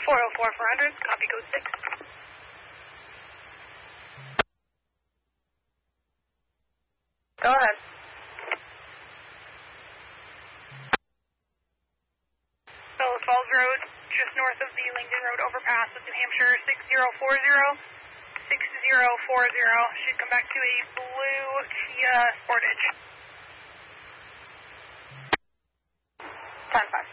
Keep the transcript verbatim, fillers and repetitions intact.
four oh four four hundred, copy code six. Go ahead. Fellows Falls Road, just north of the Langdon Road overpass with New Hampshire, six zero four zero, six zero four zero. Should come back to a blue Kia Sportage. ten five.